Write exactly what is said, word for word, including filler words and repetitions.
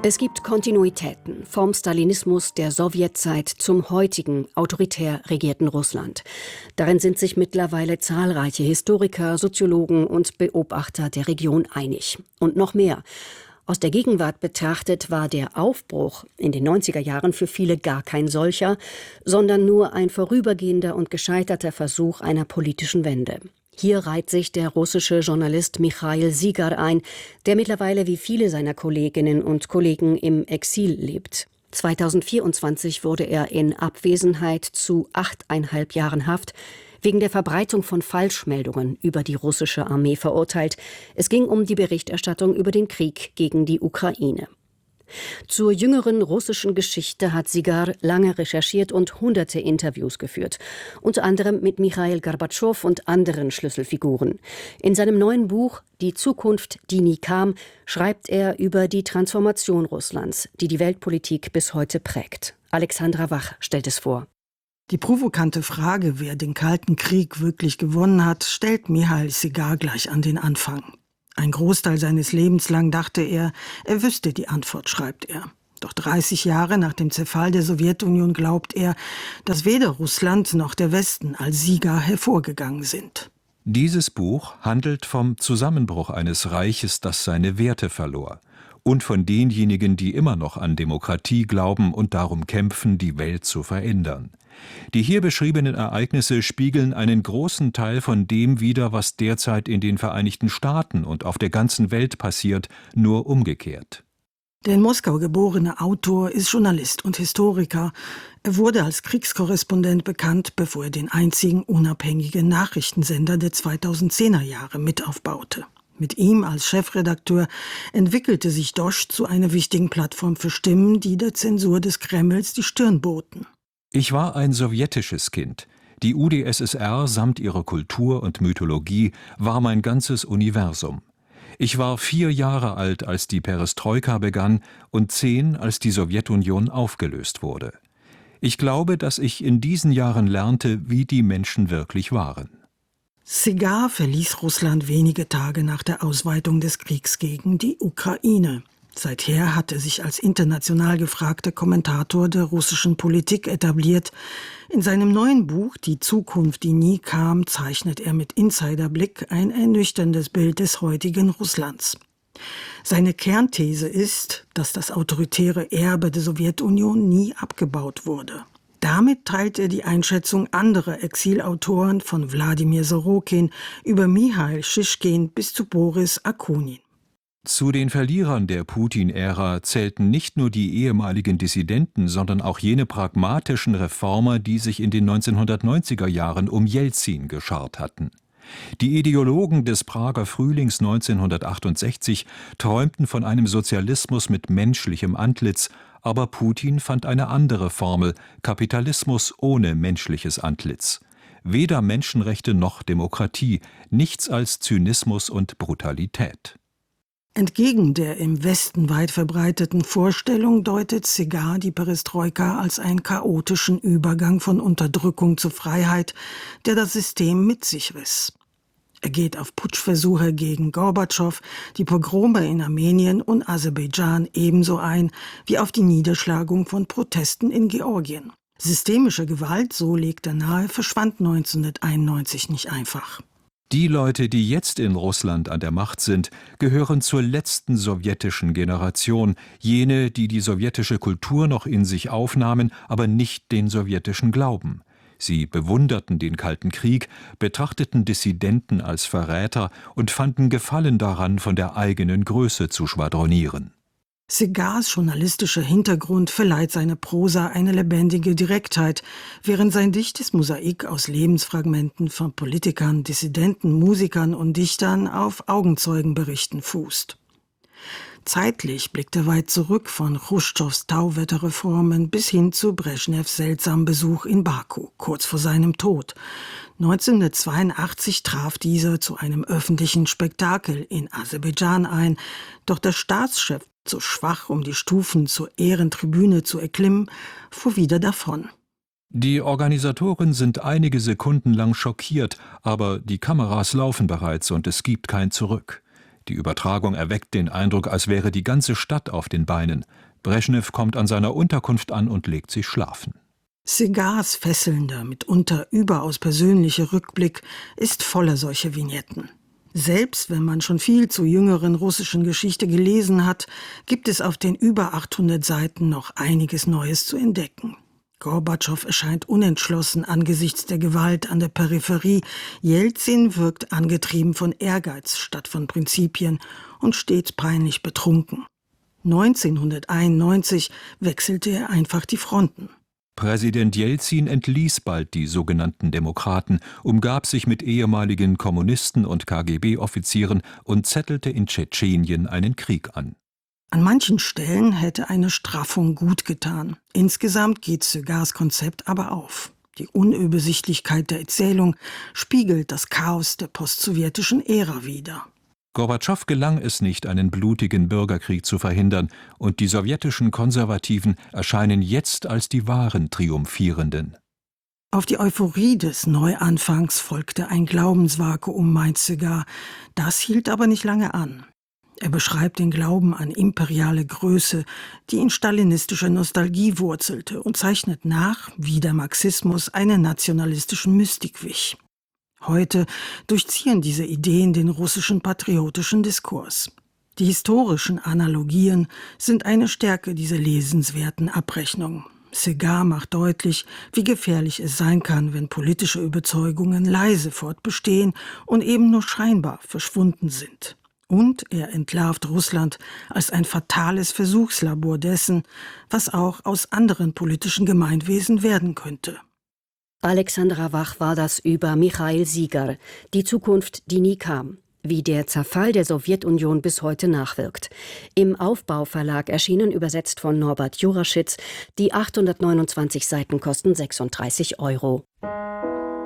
Es gibt Kontinuitäten vom Stalinismus der Sowjetzeit zum heutigen autoritär regierten Russland. Darin sind sich mittlerweile zahlreiche Historiker, Soziologen und Beobachter der Region einig. Und noch mehr. Aus der Gegenwart betrachtet war der Aufbruch in den neunziger Jahren für viele gar kein solcher, sondern nur ein vorübergehender und gescheiterter Versuch einer politischen Wende. Hier reiht sich der russische Journalist Michail Sigar ein, der mittlerweile wie viele seiner Kolleginnen und Kollegen im Exil lebt. zweitausendvierundzwanzig wurde er in Abwesenheit zu achteinhalb Jahren Haft wegen der Verbreitung von Falschmeldungen über die russische Armee verurteilt. Es ging um die Berichterstattung über den Krieg gegen die Ukraine. Zur jüngeren russischen Geschichte hat Sigar lange recherchiert und hunderte Interviews geführt, unter anderem mit Michail Gorbatschow und anderen Schlüsselfiguren. In seinem neuen Buch »Die Zukunft, die nie kam« schreibt er über die Transformation Russlands, die die Weltpolitik bis heute prägt. Alexandra Wach stellt es vor. Die provokante Frage, wer den Kalten Krieg wirklich gewonnen hat, stellt Michail Sigar gleich an den Anfang. Ein Großteil seines Lebens lang dachte er, er wüsste die Antwort, schreibt er. Doch dreißig Jahre nach dem Zerfall der Sowjetunion glaubt er, dass weder Russland noch der Westen als Sieger hervorgegangen sind. Dieses Buch handelt vom Zusammenbruch eines Reiches, das seine Werte verlor, und von denjenigen, die immer noch an Demokratie glauben und darum kämpfen, die Welt zu verändern. Die hier beschriebenen Ereignisse spiegeln einen großen Teil von dem wider, was derzeit in den Vereinigten Staaten und auf der ganzen Welt passiert, nur umgekehrt. Der in Moskau geborene Autor ist Journalist und Historiker. Er wurde als Kriegskorrespondent bekannt, bevor er den einzigen unabhängigen Nachrichtensender der zweitausendzehner Jahre mit aufbaute. Mit ihm als Chefredakteur entwickelte sich Dosch zu einer wichtigen Plattform für Stimmen, die der Zensur des Kremls die Stirn boten. Ich war ein sowjetisches Kind. Die U d S S R samt ihrer Kultur und Mythologie war mein ganzes Universum. Ich war vier Jahre alt, als die Perestroika begann, und zehn, als die Sowjetunion aufgelöst wurde. Ich glaube, dass ich in diesen Jahren lernte, wie die Menschen wirklich waren. Sigar verließ Russland wenige Tage nach der Ausweitung des Kriegs gegen die Ukraine. Seither hat er sich als international gefragter Kommentator der russischen Politik etabliert. In seinem neuen Buch »Die Zukunft, die nie kam« zeichnet er mit Insiderblick ein ernüchterndes Bild des heutigen Russlands. Seine Kernthese ist, dass das autoritäre Erbe der Sowjetunion nie abgebaut wurde. Damit teilt er die Einschätzung anderer Exilautoren von Wladimir Sorokin über Michail Schischkin bis zu Boris Akunin. Zu den Verlierern der Putin-Ära zählten nicht nur die ehemaligen Dissidenten, sondern auch jene pragmatischen Reformer, die sich in den neunzehnhundertneunziger Jahren um Jelzin geschart hatten. Die Ideologen des Prager Frühlings neunzehnhundertachtundsechzig träumten von einem Sozialismus mit menschlichem Antlitz, aber Putin fand eine andere Formel: Kapitalismus ohne menschliches Antlitz. Weder Menschenrechte noch Demokratie, nichts als Zynismus und Brutalität. Entgegen der im Westen weit verbreiteten Vorstellung deutet Sigar die Perestroika als einen chaotischen Übergang von Unterdrückung zu Freiheit, der das System mit sich riss. Er geht auf Putschversuche gegen Gorbatschow, die Pogrome in Armenien und Aserbaidschan ebenso ein, wie auf die Niederschlagung von Protesten in Georgien. Systemische Gewalt, so legt er nahe, verschwand neunzehnhunderteinundneunzig nicht einfach. Die Leute, die jetzt in Russland an der Macht sind, gehören zur letzten sowjetischen Generation, jene, die die sowjetische Kultur noch in sich aufnahmen, aber nicht den sowjetischen Glauben. Sie bewunderten den Kalten Krieg, betrachteten Dissidenten als Verräter und fanden Gefallen daran, von der eigenen Größe zu schwadronieren. Sigars journalistischer Hintergrund verleiht seiner Prosa eine lebendige Direktheit, während sein dichtes Mosaik aus Lebensfragmenten von Politikern, Dissidenten, Musikern und Dichtern auf Augenzeugenberichten fußt. Zeitlich blickt er weit zurück, von Chruschtschows Tauwetterreformen bis hin zu Breschnews seltsamen Besuch in Baku, kurz vor seinem Tod. neunzehnhundertzweiundachtzig traf dieser zu einem öffentlichen Spektakel in Aserbaidschan ein, doch der Staatschef, zu schwach, um die Stufen zur Ehrentribüne zu erklimmen, fuhr wieder davon. Die Organisatoren sind einige Sekunden lang schockiert, aber die Kameras laufen bereits und es gibt kein Zurück. Die Übertragung erweckt den Eindruck, als wäre die ganze Stadt auf den Beinen. Breschnew kommt an seiner Unterkunft an und legt sich schlafen. Segars fesselnder, mitunter überaus persönlicher Rückblick ist voller solcher Vignetten. Selbst wenn man schon viel zur jüngeren russischen Geschichte gelesen hat, gibt es auf den über achthundert Seiten noch einiges Neues zu entdecken. Gorbatschow erscheint unentschlossen angesichts der Gewalt an der Peripherie. Jelzin wirkt angetrieben von Ehrgeiz statt von Prinzipien und stets peinlich betrunken. neunzehnhunderteinundneunzig wechselte er einfach die Fronten. Präsident Jelzin entließ bald die sogenannten Demokraten, umgab sich mit ehemaligen Kommunisten und K G B-Offizieren und zettelte in Tschetschenien einen Krieg an. An manchen Stellen hätte eine Straffung gut getan. Insgesamt geht Segars Konzept aber auf. Die Unübersichtlichkeit der Erzählung spiegelt das Chaos der postsowjetischen Ära wider. Gorbatschow gelang es nicht, einen blutigen Bürgerkrieg zu verhindern, und die sowjetischen Konservativen erscheinen jetzt als die wahren Triumphierenden. Auf die Euphorie des Neuanfangs folgte ein Glaubensvakuum, meint Segar. Das hielt aber nicht lange an. Er beschreibt den Glauben an imperiale Größe, die in stalinistischer Nostalgie wurzelte, und zeichnet nach, wie der Marxismus einer nationalistischen Mystik wich. Heute durchziehen diese Ideen den russischen patriotischen Diskurs. Die historischen Analogien sind eine Stärke dieser lesenswerten Abrechnung. Segar macht deutlich, wie gefährlich es sein kann, wenn politische Überzeugungen leise fortbestehen und eben nur scheinbar verschwunden sind. Und er entlarvt Russland als ein fatales Versuchslabor dessen, was auch aus anderen politischen Gemeinwesen werden könnte. Alexandra Wach war das über Michail Sieger, Die Zukunft, die nie kam, wie der Zerfall der Sowjetunion bis heute nachwirkt. Im Aufbau-Verlag erschienen, übersetzt von Norbert Juraschitz. Die achthundertneunundzwanzig Seiten kosten sechsunddreißig Euro.